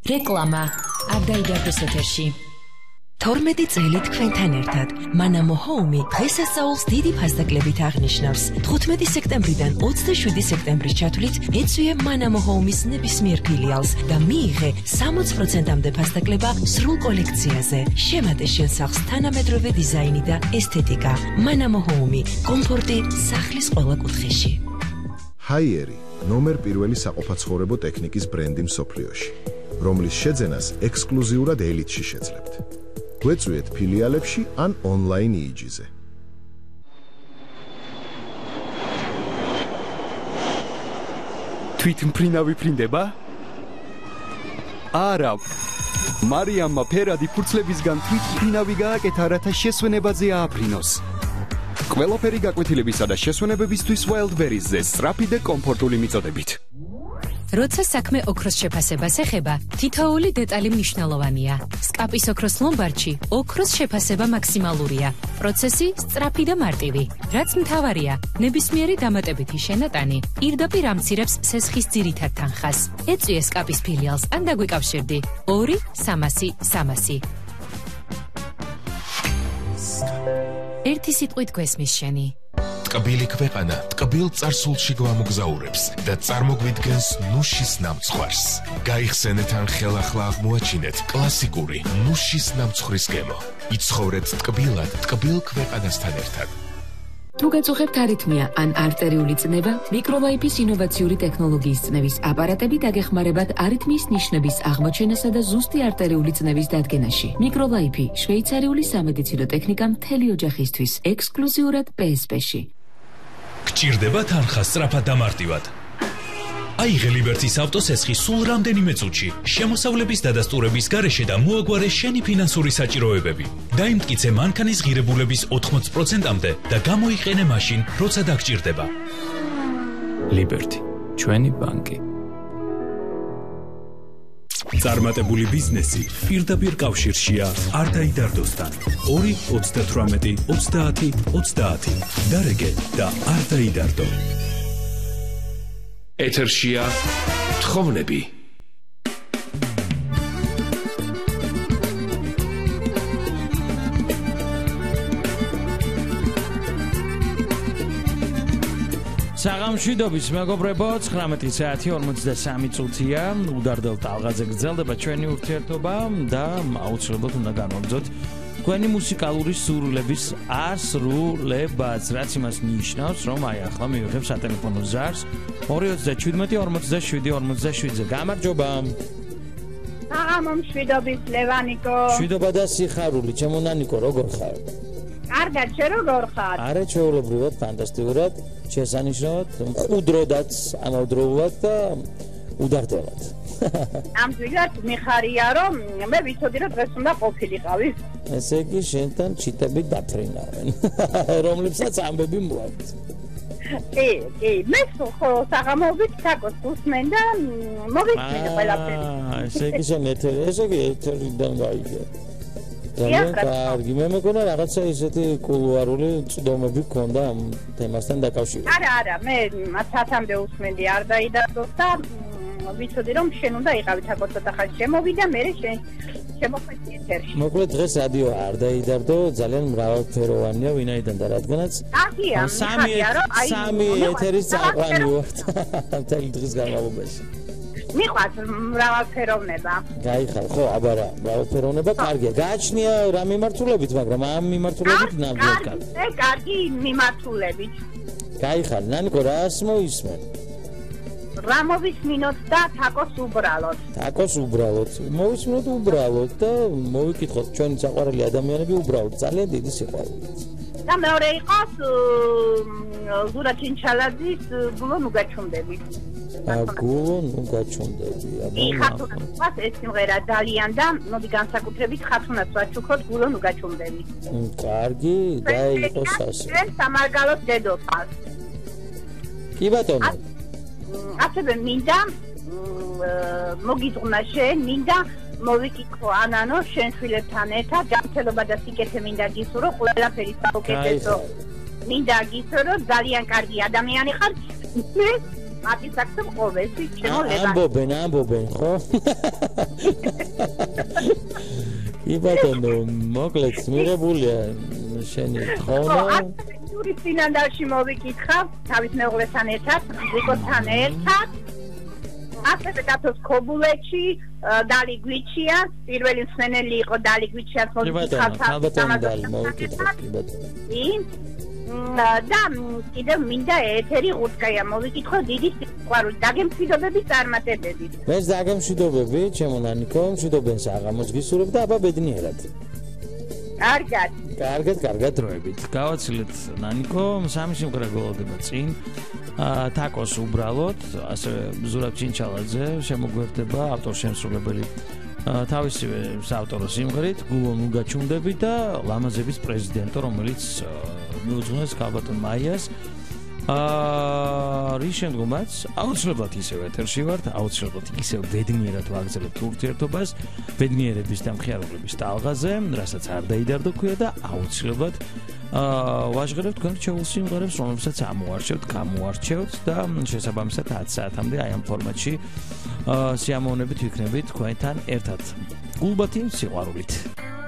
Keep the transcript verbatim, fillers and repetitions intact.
რეკლამა არ დაიდარდოს ეთერში. თორმეტი წელი თქვენთან ერთად მანამო ჰოუმი დღესასწაულს დიდი ფასდაკლებით აღნიშნავს. თხუთმეტი სექტემბრიდან ოცდაშვიდი სექტემბრის ჩათვლით ეწვიე მანამო ჰოუმის ნებისმიერ ფილიალს და მიიღე სამოცი პროცენტამდე ფასდაკლება სრულ კოლექციაზე. შემატე შენ სახლს თანამედროვე დიზაინი და ესთეტიკა. მანამო ჰოუმი, კომფორტი სახლის ყველა კუთხეში. ჰაიერი ნომერ პირველი საყოფაცხოვრებო ტექნიკის ბრენდი მსოფლიოში, რომლის შეძენას ექსკლუზიურად ელიტში შეძლებთ. გვეწვიეთ ფილიალებში ან ონლაინ იიჯიზე. თვითმფრინავი ფრინდება? არა. მარიამმა ფერადი ფურცლებისგან თვითმფრინავი გააკეთა, რათა შესვენებაზე ააფრინოს. ყველაფერი გაკვეთილებისა და შესვენებებისთვის Wildberries-ზე სწრაფი და კომფორტული მიწოდებით. როცა საქმე ოქროს შეფასებას ეხება, თითოეული დეტალი მნიშვნელოვანია. სკაპის ოქროს ლომბარდში ოქროს შეფასება მაქსიმალურია. პროცესი სწრაფი და მარტივი. რაც მთავარია, ნებისმიერი დამატებითი შენატანი პირდაპირ ამცირებს სესხის ძირითად თანხას. ეწვიე სკაპის ფილიალს ან დაგვიკავშირდი ორი სამასი სამასი. ერთი სიტყვით გვესმის შენი. ტკბილი ქვეყანა ტკბილ წარსულში გვამოგზაურებს და წარმოგვიდგენს ნუშის ნამცხვარს. გაიხსენეთ ან ხელახლა აღმოაჩინეთ კლასიკური ნუშის ნამცხვრის გემო. იცხოვრეთ ტკბილად ტკბილ ქვეყანასთან ერთად. თუ გაწუხებთ არითმია ან არტერიული წნევა, მიკროლაიფის ინოვაციური ტექნოლოგიის წნევის აპარატები დაგეხმარებათ არითმიის ნიშნების აღმოჩენასა და ზუსტი არტერიული წნევის დადგენაში. მიკროლაიფი შვეიცარიული სამედიცინო ტექნიკა მთელი ოჯახისთვის, ექსკლუზიურად პე ეს პე-ში. გჭირდება თანხა სწრაფად და მარტივად. აიღე ლიბერტის ავტოსესხი სულ რამდენიმე წუთში, შემოსავლების დადასტურების გარეშე და მოაგვარე შენი ფინანსური საჭიროებები. დაიმტკიცე მანქანის ღირებულების ოთხმოცი პროცენტამდე და გამოიყენე მაშინ, როცა დაგჭირდება. ლიბერტი, ჩვენი ბანკი. წარმატებული ბიზნესი პირდაპირ კავშირშია არ დაიდარდოსთან. ორი ოცდათვრამეტი ოცდაათი ოცდაათი. დარეგე და არ დაიდარდო. ეთერშია თხოვნები. საღამშვიდობის მეგობრებო, ცხრამეტი საათი ორმოცდასამი წუთია. უდარდელ ტალღაზე გრძელდება ჩვენი ურთიერთობა და აუცილებლად უნდა განვაგრძოთ თქვენი მუსიკალური სურვილების ასრულებაც, რაც იმას ნიშნავს, რომ აი ახლა მივიღებ სატელეფონო ზარს ორი ოცდაშვიდმეტი ორმოცდაშვიდი ორმოცდაშვიდზე. გამარჯობა. საღამო მშვიდობის ლევანიკო. მშვიდობა და სიხარული, ჩემო ნანიკო, როგორ ხარ? კარგად, შენ როგორ ხარ? არა, ჩვეულებრივად, ფანტასტიკურად, შესანიშნავად, მყუდროდაც, ამავდროულად და უდარდელად. ამგვარად მიხარია, რომ მე ვიცოდი, რომ დღეს უნდა ყოფილიყავი. ესე იგი, შენთან ჩიტები დაფრინავენ, რომლებსაც ამბები მოაქვს. კი, კი, მე ხო საღამოობით თაკოს უსმენ და მოვიწვიდე ყველაფერი. აა, ესე იგი, შენ ეთერი, ესე იგი, ეთერიდან გაიგე. ძალიან კარგი, მე მეგონა რაღაცა ისეთი კულუარული წვდომები გქონდა ამ თემასთან დაკავშირებით. არა, არა, მე სათამდე უსმენდი არ დაიდარდოს და ვიცოდი რომ შენ უნდა იყავი თაკო ცოტა ხანი შემოვიდა, მე შენ შემოხვედი ეთერში. მოკლედ დღეს რადიო არ დაიდარდო, ძალიან მრავალფეროვანია, ვინაიდან და რადგანაც აღია, მიხარია რომ აი სამი ეთერის წაყვანი ვართ მთელი დღის განმავლობაში. მიყვარს მრავალფეროვნება. გაიხარ, ხო, აბა რა, მრავალფეროვნება კარგია. გააჩნია რა მიმართულებით, მაგრამ ამ მიმართულებით ნამდვილად კარგი. ე, კარგი მიმართულებით. გაიხარ, ნანიკო, რას მოისმენ? რა მოვისმინოთ და თაკოს უბრალოდ. თაკოს უბრალოდ. მოვისმინოთ უბრალოდ და მოვიკითხოთ ჩვენი საყვარელი ადამიანები უბრალოდ. ძალიან დიდი სიყვარულით. და მეორე იყოს ზურა ჩინჩალაძის გულო ნუ გაჩუმდები. გულო ნუ გაჩუმდები. ხათუნას ეს სიმღერა ძალიან და მოდი განსაკუთრებით ხათუნას ვაჩუქოთ გულო ნუ გაჩუმდები. კარგი, და იყოს ასე. ჩვენ სამარგალოს დედოფალს. კი ბატონო. ასევე მინდა მოგიძღვნა შენ, მინდა მოვიკითხო ანანო შენ შვილებთან ერთად, ჯანმრთელობა და სიკეთე მინდა გისურვო, ყველაფერი საუკეთესო. მინდა გისურვო, ძალიან კარგი ადამიანი ხარ. მათი საქმე ყოველს ჩემო ლეგა ამბობენ ამბობენ ხო იბატონო მოკლედ მიღებულია შენი თხოვნა ტურის წინანდალში მოვიკითხავ თავის მეუღლესთან ერთად ზიკოსთან ერთად ასევე დათოს ქობულეთში დალი გვიჩია პირველი მსმენელი იყო დალი გვიჩია მოვიკითხავ დალი მოვიკითხავ და კიდევ მინდა ეთერი უთქაია მოვიკითხო დიდი სიყვარული დაგემშვიდობები წარმატებებით მე დაგემშვიდობები ჩემო ნანიკო მშვიდობენ საღამოს გისურვებ და აბა ბედნიერად კარგად კარგად კარგად დროებით გავაცილეთ ნანიკო სამი სიმღერა გველოდება წინ თაკოს უბრალოდ ასევე ზურაბ ჩინჩალაძე შემოგვერდება ავტორშემსრულებელი თავისივე საავტორო სიმღერით გულონ უგაჩუნდები და ლამაზების პრეზიდენტო რომელიც მიუძღვნეს ქალბატონ მაიას აა რის შემდგომაც აუცილებლად ისევ ეთერში ვართ აუცილებლად ისევ ბედნიერად ვაგრძელებთ ურთიერთობას ბედნიერების და მხიარებლების ტალღაზე რასაც არ დაიდარდო ქვია და აუცილებლად აა ვაჟღერებთ თქვენ რჩეულ სიმღერებს რომელსაც ამოარჩევთ გამოარჩევთ და შესაბამისად ათი საათამდე აი ამ ფორმატში აა სიამოვნებით ვიქნებით თქვენთან ერთად გულბათი სიყვარულით